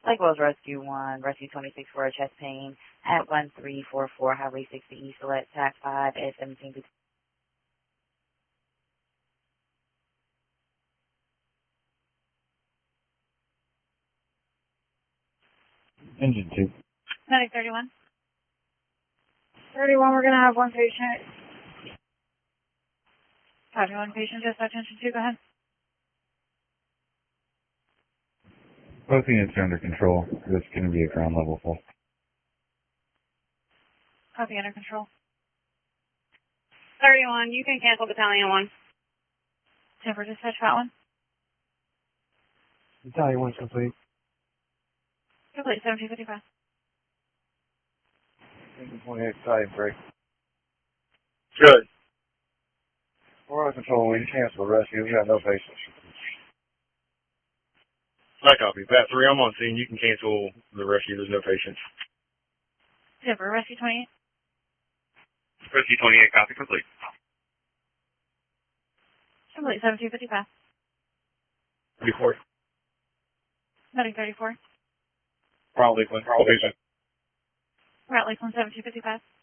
Likewise, Rescue 1, Rescue 26 for a chest pain at 1344 Highway 60 East, select TAC 5 at 17. Engine 2. Medic 31. 31, we're going to have one patient. Copy, one patient, just attention 2, go ahead. Both units are under control. This is going to be a ground level full. Copy, under control. 31, you can cancel Battalion 1. Timber dispatch, that one. Battalion 1's complete. Complete, 1755. 28 Battalion break. Good. We're under control. We can cancel the rescue. We have no patients. I copy. Bat 3, I'm on scene. You can cancel the rescue. There's no patients. Timber, rescue 28. Rescue 28, copy complete. Complete, 1755. 34. Medic 34. Probably, patient. We're at Lakeland, 1755.